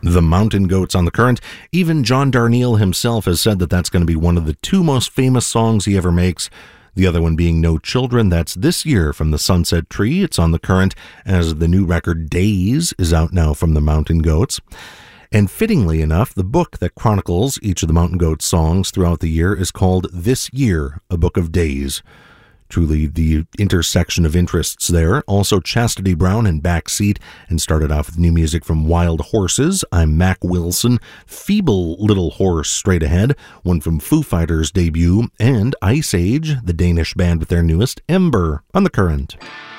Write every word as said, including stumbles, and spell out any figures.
The Mountain Goats on the Current. Even John Darnielle himself has said that that's going to be one of the two most famous songs he ever makes. The other one being No Children. That's this year from the Sunset Tree. It's on the Current, as the new record Days is out now from the Mountain Goats. And fittingly enough, the book that chronicles each of the Mountain Goats songs throughout the year is called This Year, A Book of Days. Truly the intersection of interests there. Also Chastity Brown and Backseat, and started off with new music from Wild Horses. I'm Mac Wilson. Feeble Little Horse straight ahead, one from Foo Fighters' debut, and Ice Age, the Danish band with their newest Ember on the Current.